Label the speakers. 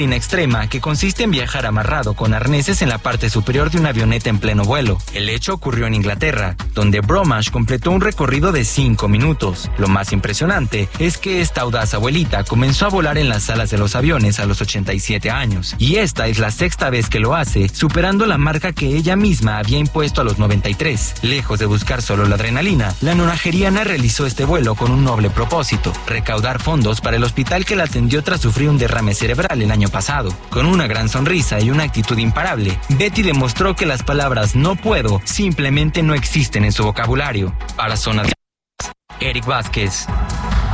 Speaker 1: extrema que consiste en viajar amarrado con arneses en la parte superior de una avioneta en pleno vuelo. El hecho ocurrió en Inglaterra, donde Bromash completó un recorrido de 5 minutos. Lo más impresionante es que esta audaz abuelita comenzó a volar en las alas de los aviones a los 87 años, y esta es la 6ª vez que lo hace, superando la marca que ella misma había impuesto a los 93. Lejos de buscar solo la adrenalina, la nonageriana realizó este vuelo con un noble propósito: recaudar fondos para el hospital que la atendió tras sufrir un derrame cerebral el año pasado. Con una gran sonrisa y una actitud imparable, Betty demostró que las palabras "no puedo" simplemente no existen en su vocabulario. Para Zona de Eric Vázquez.